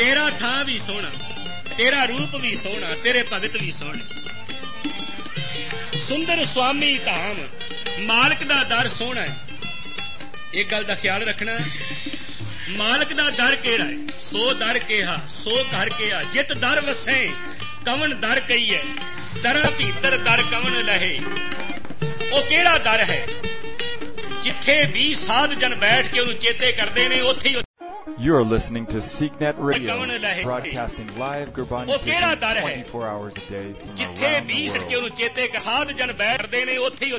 तेरा थां भी सोहना, तेरा रूप भी सोहना, तेरे भगत भी सोहने। सुंदर स्वामी धाम, मालक दा दर सोहना है। एक गल दा ख्याल रखना, मालक दा दर केड़ा है? सो दर केहा, सो घर केहा, जित दर वसे कवन दर कही है, दरा भीतर दर कवन लहे। ओ केड़ा दर है? जिथे भी साध जन बैठ के उन्हें चेते करते ने, उत्थे ही You are listening to SeekNet Radio, broadcasting live Gurbani 24 hours a day from around the world.